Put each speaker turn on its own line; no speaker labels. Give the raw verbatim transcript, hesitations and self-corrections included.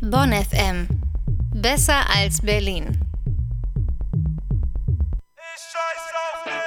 Bonn F M. Besser als Berlin.
Ich scheiß auf